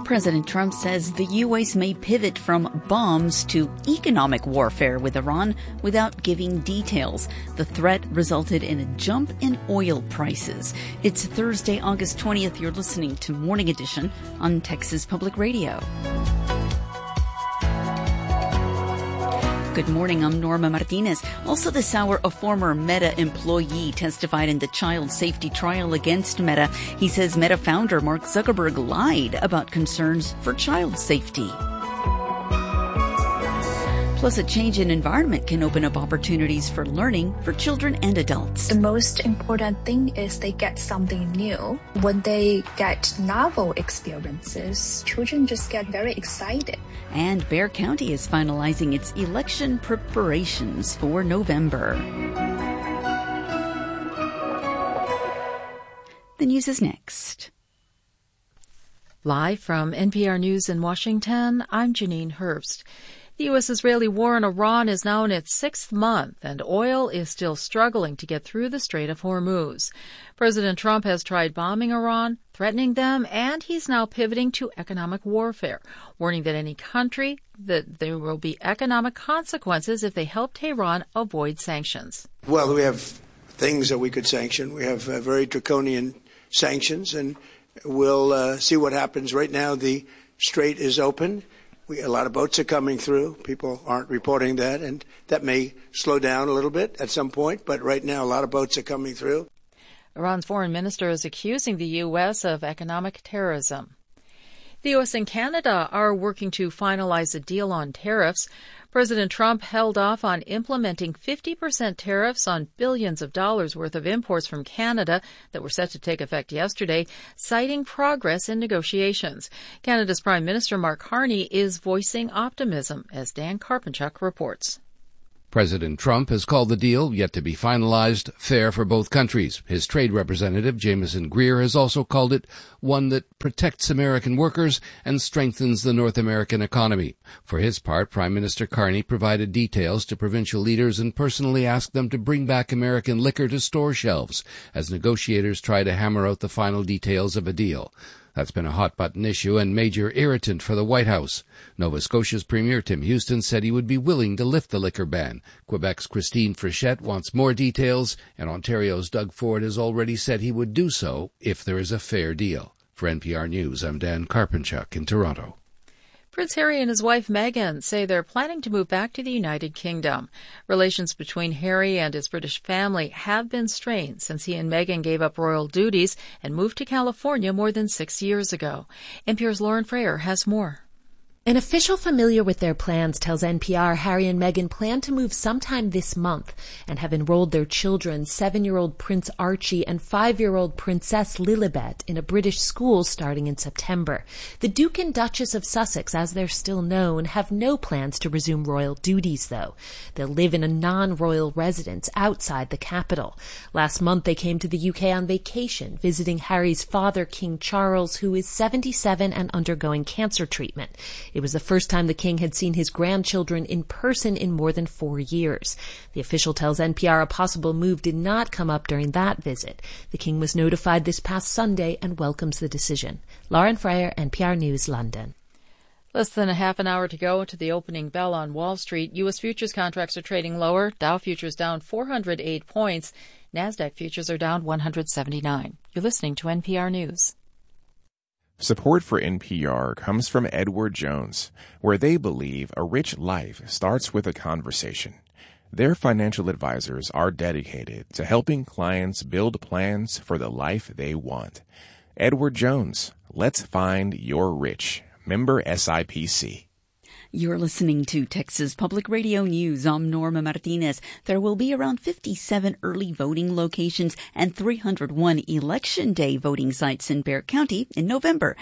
President Trump says the U.S. may pivot from bombs to economic warfare with Iran without giving details. The threat resulted in a jump in oil prices. It's Thursday, August 20th. You're listening to Morning Edition on Texas Public Radio. Good morning, I'm Norma Martinez. Also this hour, a former Meta employee testified in the child safety trial against Meta. He says Meta founder Mark Zuckerberg lied about concerns for child safety. Plus, a change in environment can open up opportunities for learning for children and adults. The most important thing is they get something new. When they get novel experiences, children just get very excited. And Bexar County is finalizing its election preparations for November. The news is next. Live from NPR News in Washington, I'm Janine Herbst. The U.S.-Israeli war in Iran is now in its sixth month, and oil is still struggling to get through the Strait of Hormuz. President Trump has tried bombing Iran, threatening them, and he's now pivoting to economic warfare, warning that there will be economic consequences if they help Tehran avoid sanctions. Well, we have things that we could sanction. We have very draconian sanctions, and we'll see what happens. Right now, the strait is open. A lot of boats are coming through. People aren't reporting that, and that may slow down a little bit at some point, but right now a lot of boats are coming through. Iran's foreign minister is accusing the U.S. of economic terrorism. The U.S. and Canada are working to finalize a deal on tariffs. President Trump held off on implementing 50% tariffs on billions of dollars worth of imports from Canada that were set to take effect yesterday, citing progress in negotiations. Canada's Prime Minister Mark Carney is voicing optimism, as Dan Karpenchuk reports. President Trump has called the deal, yet to be finalized, fair for both countries. His trade representative, Jameson Greer, has also called it one that protects American workers and strengthens the North American economy. For his part, Prime Minister Carney provided details to provincial leaders and personally asked them to bring back American liquor to store shelves as negotiators try to hammer out the final details of a deal. That's been a hot-button issue and major irritant for the White House. Nova Scotia's Premier Tim Houston said he would be willing to lift the liquor ban. Quebec's Christine Frechette wants more details, and Ontario's Doug Ford has already said he would do so if there is a fair deal. For NPR News, I'm Dan Karpenchuk in Toronto. Prince Harry and his wife Meghan say they're planning to move back to the United Kingdom. Relations between Harry and his British family have been strained since he and Meghan gave up royal duties and moved to California more than 6 years ago. NPR's Lauren Frayer has more. An official familiar with their plans tells NPR Harry and Meghan plan to move sometime this month and have enrolled their children, 7-year-old Prince Archie and 5-year-old Princess Lilibet, in a British school starting in September. The Duke and Duchess of Sussex, as they're still known, have no plans to resume royal duties, though. They'll live in a non-royal residence outside the capital. Last month they came to the UK on vacation, visiting Harry's father, King Charles, who is 77 and undergoing cancer treatment. It was the first time the king had seen his grandchildren in person in more than 4 years. The official tells NPR a possible move did not come up during that visit. The king was notified this past Sunday and welcomes the decision. Lauren Frayer, NPR News, London. Less than a half an hour to go to the opening bell on Wall Street. U.S. futures contracts are trading lower. Dow futures down 408 points. NASDAQ futures are down 179. You're listening to NPR News. Support for NPR comes from Edward Jones, where they believe a rich life starts with a conversation. Their financial advisors are dedicated to helping clients build plans for the life they want. Edward Jones, let's find your rich. Member SIPC. You're listening to Texas Public Radio News. I'm Norma Martinez. There will be around 57 early voting locations and 301 Election Day voting sites in Bexar County in November.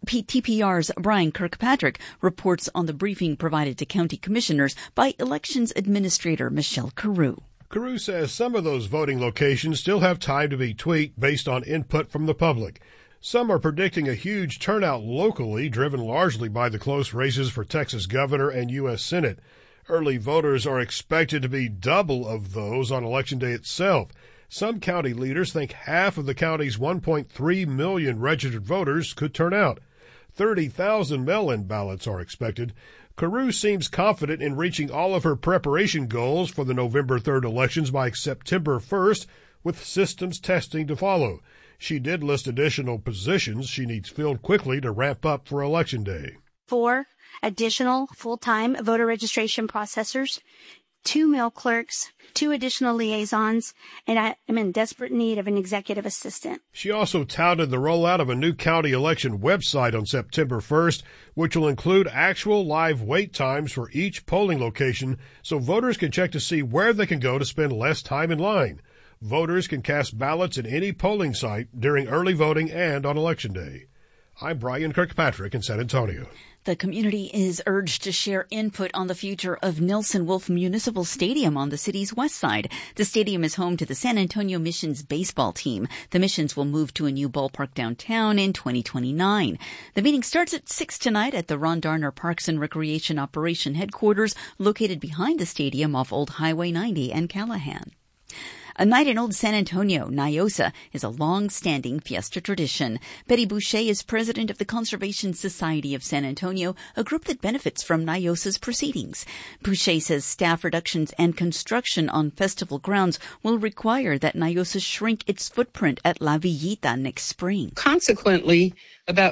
TPR's Brian Kirkpatrick reports on the briefing provided to county commissioners by Elections Administrator Michelle Carew. Carew says some of those voting locations still have time to be tweaked based on input from the public. Some are predicting a huge turnout locally, driven largely by the close races for Texas governor and U.S. Senate. Early voters are expected to be double of those on Election Day itself. Some county leaders think half of the county's 1.3 million registered voters could turn out. 30,000 mail-in ballots are expected. Carew seems confident in reaching all of her preparation goals for the November 3rd elections by September 1st, with systems testing to follow. She did list additional positions she needs filled quickly to ramp up for Election Day. 4 additional full-time voter registration processors, 2 mail clerks, 2 additional liaisons, and I am in desperate need of an executive assistant. She also touted the rollout of a new county election website on September 1st, which will include actual live wait times for each polling location so voters can check to see where they can go to spend less time in line. Voters can cast ballots at any polling site during early voting and on Election Day. I'm Brian Kirkpatrick in San Antonio. The community is urged to share input on the future of Nelson Wolff Municipal Stadium on the city's west side. The stadium is home to the San Antonio Missions baseball team. The Missions will move to a new ballpark downtown in 2029. The meeting starts at 6 tonight at the Ron Darner Parks and Recreation Operation Headquarters, located behind the stadium off Old Highway 90 and Callahan. A night in Old San Antonio, Nyosa, is a long-standing fiesta tradition. Betty Boucher is president of the Conservation Society of San Antonio, a group that benefits from Nyosa's proceedings. Boucher says staff reductions and construction on festival grounds will require that Nyosa shrink its footprint at La Villita next spring. Consequently, about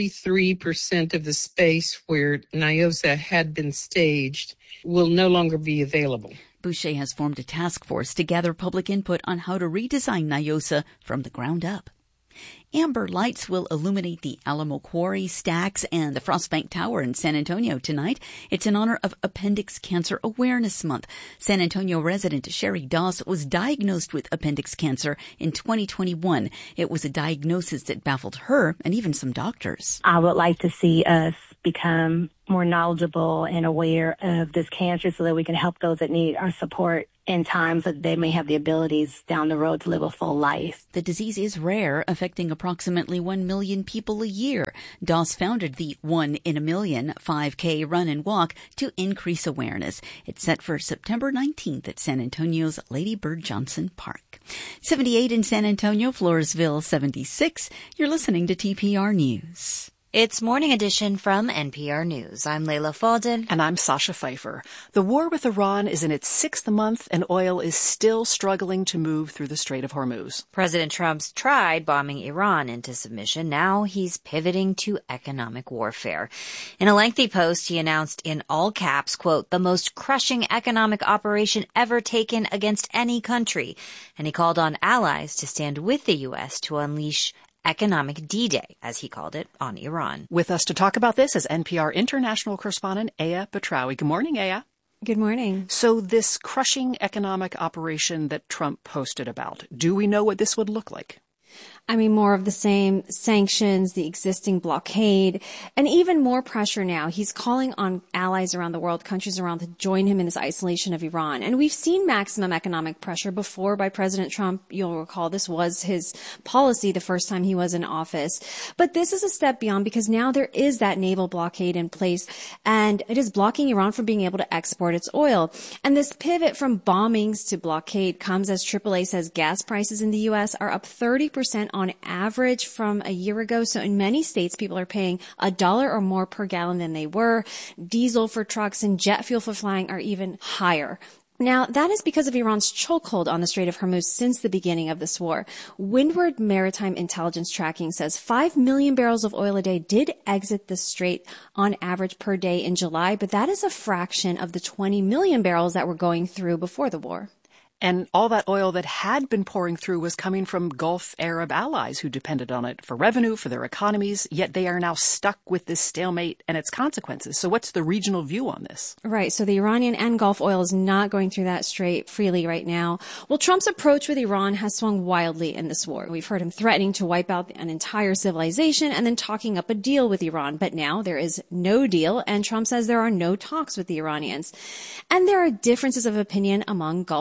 43% of the space where Nyosa had been staged will no longer be available. Boucher has formed a task force to gather public input on how to redesign Nyosa from the ground up. Amber lights will illuminate the Alamo Quarry, Stacks, and the Frostbank Tower in San Antonio tonight. It's in honor of Appendix Cancer Awareness Month. San Antonio resident Sherry Doss was diagnosed with appendix cancer in 2021. It was a diagnosis that baffled her and even some doctors. I would like to see us become more knowledgeable and aware of this cancer so that we can help those that need our support in times that they may have the abilities down the road to live a full life. The disease is rare, affecting approximately 1 million people a year. Doss founded the 1 in a Million 5K run and walk to increase awareness. It's set for September 19th at San Antonio's Lady Bird Johnson Park. 78 in San Antonio, Floresville 76. You're listening to TPR News. It's Morning Edition from NPR News. I'm Leila Fadel. And I'm Sasha Pfeiffer. The war with Iran is in its 6th month, and oil is still struggling to move through the Strait of Hormuz. President Trump's tried bombing Iran into submission. Now he's pivoting to economic warfare. In a lengthy post, he announced in all caps, quote, the most crushing economic operation ever taken against any country. And he called on allies to stand with the U.S. to unleash economic D-Day, as he called it, on Iran. With us to talk about this is NPR international correspondent Aya Batrawi. Good morning, Aya. Good morning. So this crushing economic operation that Trump posted about, do we know what this would look like? I mean, more of the same sanctions, the existing blockade, and even more pressure now. He's calling on allies around the world, countries around, to join him in this isolation of Iran. And we've seen maximum economic pressure before by President Trump. You'll recall this was his policy the first time he was in office. But this is a step beyond, because now there is that naval blockade in place, and it is blocking Iran from being able to export its oil. And this pivot from bombings to blockade comes as AAA says gas prices in the U.S. are up 30% on average from a year ago. So in many states, people are paying $1 or more per gallon than they were. Diesel for trucks and jet fuel for flying are even higher. Now, that is because of Iran's chokehold on the Strait of Hormuz since the beginning of this war. Windward Maritime Intelligence Tracking says 5 million barrels of oil a day did exit the strait on average per day in July, but that is a fraction of the 20 million barrels that were going through before the war. And all that oil that had been pouring through was coming from Gulf Arab allies who depended on it for revenue, for their economies, yet they are now stuck with this stalemate and its consequences. So what's the regional view on this? Right. So the Iranian and Gulf oil is not going through that strait freely right now. Well, Trump's approach with Iran has swung wildly in this war. We've heard him threatening to wipe out an entire civilization and then talking up a deal with Iran. But now there is no deal, and Trump says there are no talks with the Iranians. And there are differences of opinion among Gulf Arab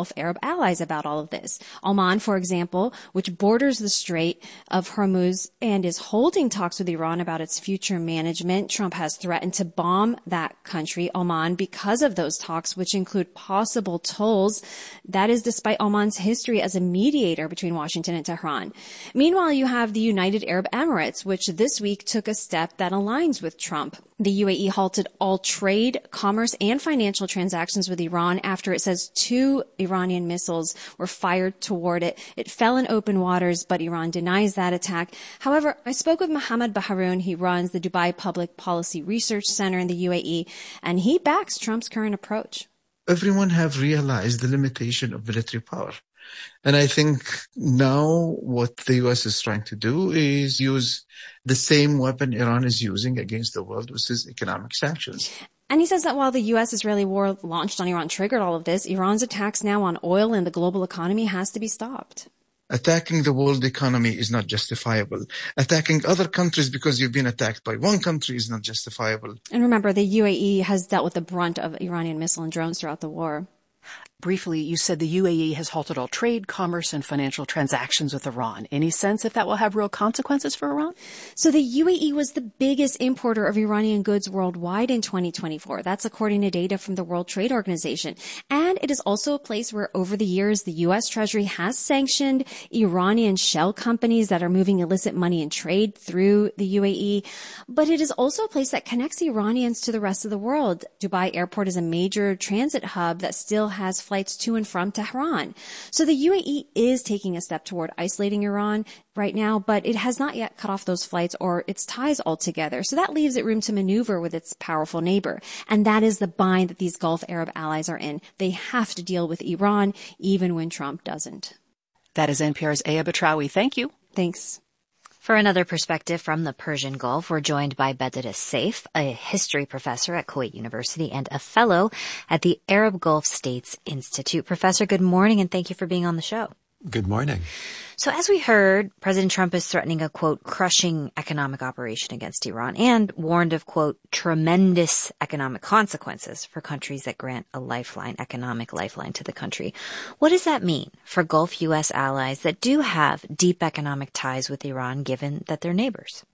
allies about all of this. Oman, for example, which borders the Strait of Hormuz and is holding talks with Iran about its future management. Trump has threatened to bomb that country, Oman, because of those talks, which include possible tolls. That is despite Oman's history as a mediator between Washington and Tehran. Meanwhile, you have the United Arab Emirates, which this week took a step that aligns with Trump. The UAE halted all trade, commerce, and financial transactions with Iran after it says 2 Iranian missiles were fired toward it. It fell in open waters, but Iran denies that attack. However, I spoke with Mohammed Baharoun. He runs the Dubai Public Policy Research Center in the UAE, and he backs Trump's current approach. Everyone have realized the limitation of military power. And I think now what the U.S. is trying to do is use the same weapon Iran is using against the world, which is economic sanctions. And he says that while the U.S.-Israeli war launched on Iran triggered all of this, Iran's attacks now on oil and the global economy has to be stopped. Attacking the world economy is not justifiable. Attacking other countries because you've been attacked by one country is not justifiable. And remember, the UAE has dealt with the brunt of Iranian missile and drones throughout the war. Briefly, you said the UAE has halted all trade, commerce, and financial transactions with Iran. Any sense if that will have real consequences for Iran? So the UAE was the biggest importer of Iranian goods worldwide in 2024. That's according to data from the World Trade Organization. And it is also a place where over the years, the U.S. Treasury has sanctioned Iranian shell companies that are moving illicit money and trade through the UAE. But it is also a place that connects Iranians to the rest of the world. Dubai Airport is a major transit hub that still has flights to and from Tehran. So the UAE is taking a step toward isolating Iran right now, but it has not yet cut off those flights or its ties altogether. So that leaves it room to maneuver with its powerful neighbor. And that is the bind that these Gulf Arab allies are in. They have to deal with Iran, even when Trump doesn't. That is NPR's Aya Batrawi. Thank you. Thanks. For another perspective from the Persian Gulf, we're joined by Bedr Saif, a history professor at Kuwait University and a fellow at the Arab Gulf States Institute. Professor, good morning, and thank you for being on the show. Good morning. So as we heard, President Trump is threatening a, quote, crushing economic operation against Iran and warned of, quote, tremendous economic consequences for countries that grant a economic lifeline to the country. What does that mean for Gulf U.S. allies that do have deep economic ties with Iran, given that they're neighbors?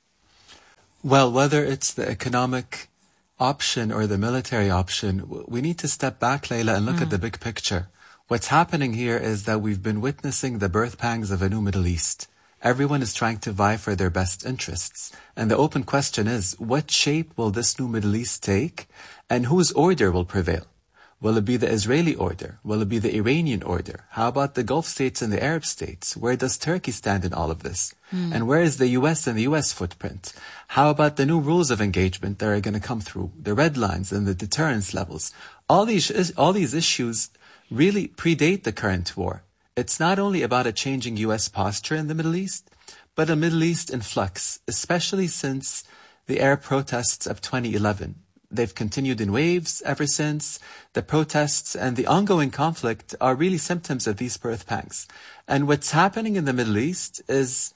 Well, whether it's the economic option or the military option, we need to step back, Layla, and look at the big picture. What's happening here is that we've been witnessing the birth pangs of a new Middle East. Everyone is trying to vie for their best interests. And the open question is, what shape will this new Middle East take? And whose order will prevail? Will it be the Israeli order? Will it be the Iranian order? How about the Gulf states and the Arab states? Where does Turkey stand in all of this? And where is the U.S. and the U.S. footprint? How about the new rules of engagement that are going to come through? The red lines and the deterrence levels? All these issues really predate the current war. It's not only about a changing U.S. posture in the Middle East, but a Middle East in flux, especially since the Arab protests of 2011. They've continued in waves ever since. The protests and the ongoing conflict are really symptoms of these birth pangs. And what's happening in the Middle East is,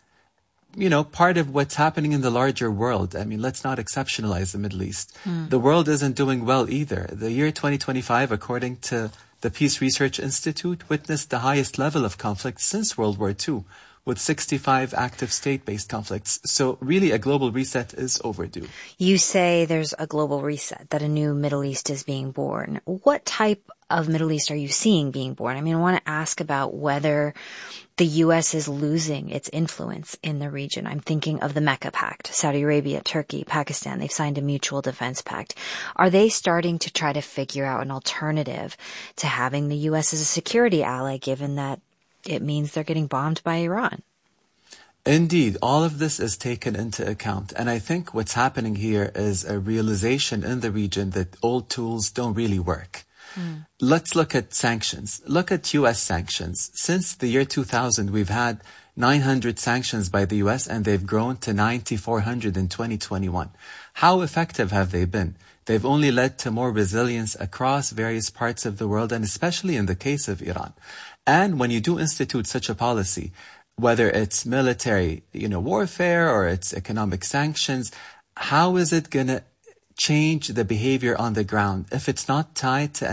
part of what's happening in the larger world. I mean, let's not exceptionalize the Middle East. The world isn't doing well either. The year 2025, according to the Peace Research Institute, witnessed the highest level of conflict since World War II, with 65 active state-based conflicts. So really a global reset is overdue. You say there's a global reset, that a new Middle East is being born. What type of Middle East are you seeing being born? I mean, I want to ask about whether the U.S. is losing its influence in the region. I'm thinking of the Mecca Pact, Saudi Arabia, Turkey, Pakistan. They've signed a mutual defense pact. Are they starting to try to figure out an alternative to having the U.S. as a security ally, given that it means they're getting bombed by Iran? Indeed, all of this is taken into account. And I think what's happening here is a realization in the region that old tools don't really work. Let's look at sanctions. Look at U.S. sanctions. Since the year 2000, we've had 900 sanctions by the U.S. and they've grown to 9,400 in 2021. How effective have they been? They've only led to more resilience across various parts of the world, and especially in the case of Iran. And when you do institute such a policy, whether it's military, warfare or it's economic sanctions, how is it going to change the behavior on the ground. If it's not tied to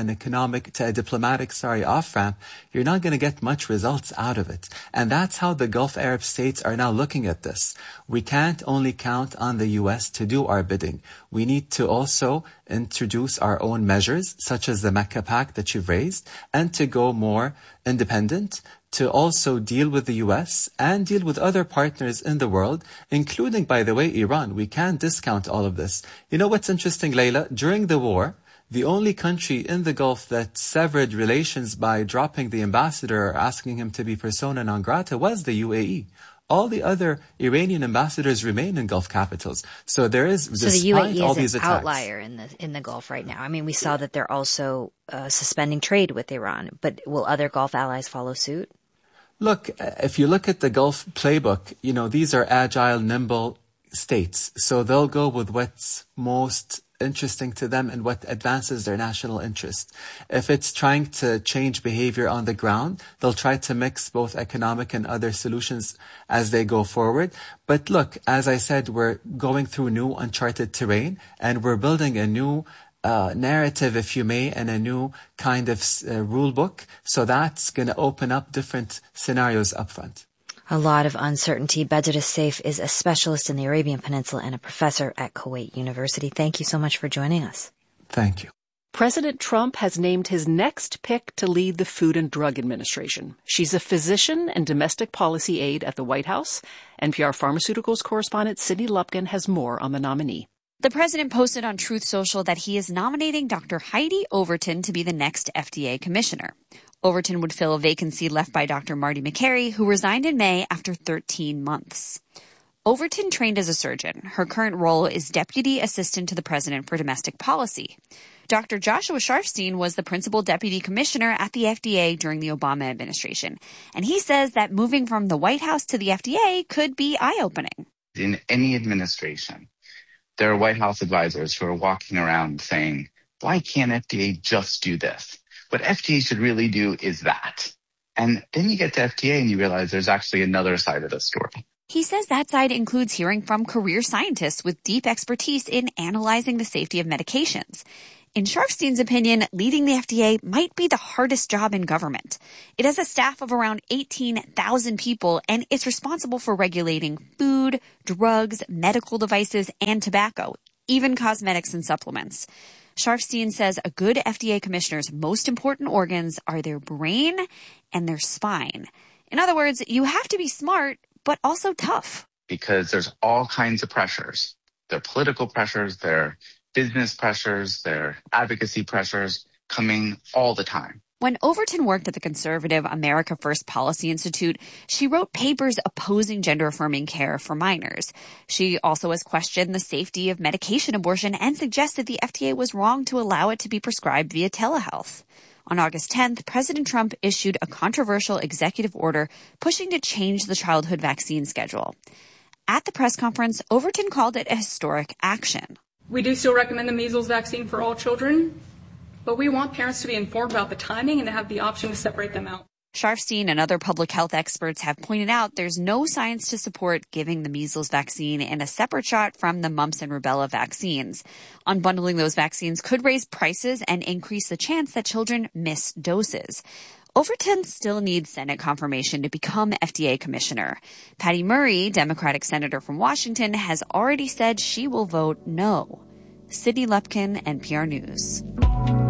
a diplomatic off-ramp, you're not going to get much results out of it. And that's how the Gulf Arab states are now looking at this. We can't only count on the U.S. to do our bidding. We need to also introduce our own measures, such as the Mecca Pact that you've raised, and to go more independent, to also deal with the U.S. and deal with other partners in the world, including, by the way, Iran. We can't discount all of this. You know what's interesting, Layla? During the war, the only country in the Gulf that severed relations by dropping the ambassador or asking him to be persona non grata was the UAE. All the other Iranian ambassadors remain in Gulf capitals. So there is, so the UAE is an attacks, outlier in the Gulf right now. I mean, we saw that they're also suspending trade with Iran, but will other Gulf allies follow suit? Look, if you look at the Gulf playbook, these are agile, nimble states. So they'll go with what's most interesting to them and what advances their national interest. If it's trying to change behavior on the ground, they'll try to mix both economic and other solutions as they go forward. But look, as I said, we're going through new uncharted terrain, and we're building a new narrative, if you may, and a new kind of rule book. So that's going to open up different scenarios up front. A lot of uncertainty. Bedr Saif is a specialist in the Arabian Peninsula and a professor at Kuwait University. Thank you so much for joining us. Thank you. President Trump has named his next pick to lead the Food and Drug Administration. She's a physician and domestic policy aide at the White House. NPR Pharmaceuticals correspondent Sydney Lupkin has more on the nominee. The president posted on Truth Social that he is nominating Dr. Heidi Overton to be the next FDA commissioner. Overton would fill a vacancy left by Dr. Marty Makary, who resigned in May after 13 months. Overton trained as a surgeon. Her current role is Deputy Assistant to the President for Domestic Policy. Dr. Joshua Sharfstein was the principal deputy commissioner at the FDA during the Obama administration. And he says that moving from the White House to the FDA could be eye-opening. In any administration, there are White House advisors who are walking around saying, why can't FDA just do this? What FDA should really do is that. And then you get to FDA and you realize there's actually another side of the story. He says that side includes hearing from career scientists with deep expertise in analyzing the safety of medications. In Sharfstein's opinion, leading the FDA might be the hardest job in government. It has a staff of around 18,000 people, and it's responsible for regulating food, drugs, medical devices, and tobacco, even cosmetics and supplements. Sharfstein says a good FDA commissioner's most important organs are their brain and their spine. In other words, you have to be smart, but also tough. Because there's all kinds of pressures. There are political pressures, there are business pressures, there are advocacy pressures coming all the time. When Overton worked at the conservative America First Policy Institute, she wrote papers opposing gender-affirming care for minors. She also has questioned the safety of medication abortion and suggested the FDA was wrong to allow it to be prescribed via telehealth. On August 10th, President Trump issued a controversial executive order pushing to change the childhood vaccine schedule. At the press conference, Overton called it a historic action. We do still recommend the measles vaccine for all children, but we want parents to be informed about the timing and to have the option to separate them out. Sharfstein and other public health experts have pointed out there's no science to support giving the measles vaccine in a separate shot from the mumps and rubella vaccines. Unbundling those vaccines could raise prices and increase the chance that children miss doses. Overton still needs Senate confirmation to become FDA commissioner. Patty Murray, Democratic senator from Washington, has already said she will vote no. Sydney Lupkin, NPR News.